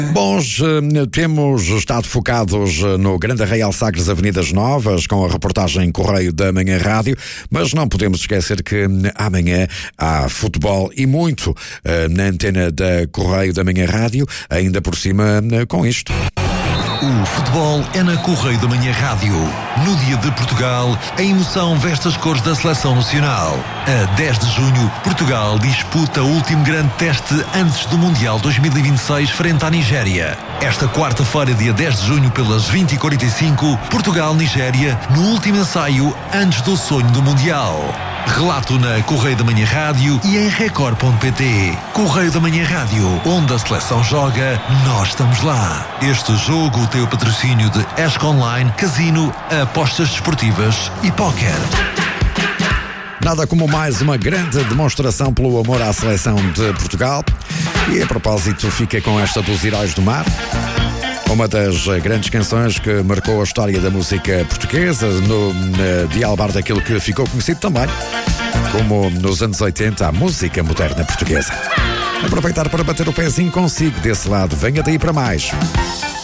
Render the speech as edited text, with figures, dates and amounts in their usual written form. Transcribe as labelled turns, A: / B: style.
A: Temos estado focados no Grande Arraial Sagres Avenidas Novas, com a reportagem Correio da Manhã Rádio, mas não podemos esquecer que amanhã há futebol e muito na antena da Correio da Manhã Rádio, ainda por cima com isto.
B: O futebol é na Correio da Manhã Rádio. No dia de Portugal, a emoção veste as cores da Seleção Nacional. A 10 de junho, Portugal disputa o último grande teste antes do Mundial 2026 frente à Nigéria. Esta quarta-feira, dia 10 de junho, pelas 20h45, Portugal-Nigéria, no último ensaio antes do sonho do Mundial. Relato na Correio da Manhã Rádio e em Record.pt. Correio da Manhã Rádio, onde a seleção joga, nós estamos lá. Este jogo tem o patrocínio de ESC Online, Casino, apostas desportivas e póquer.
A: Nada como mais uma grande demonstração pelo amor à seleção de Portugal. E a propósito, fica com esta dos Heróis do Mar. Uma das grandes canções que marcou a história da música portuguesa, no dialbar daquilo que ficou conhecido também como, nos anos 80, a música moderna portuguesa. Aproveitar para bater o pezinho consigo desse lado. Venha daí para mais.